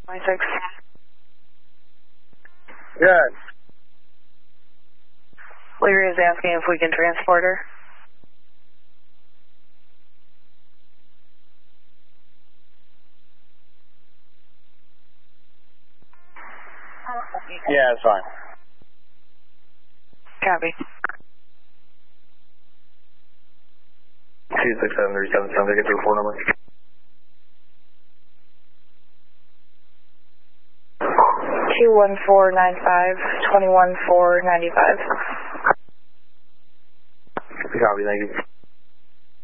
26. Good. Leary is asking if we can transport her. Yeah, it's fine. Copy. 26737, sounds like it's your phone number. 21495, 21495. Copy, thank you.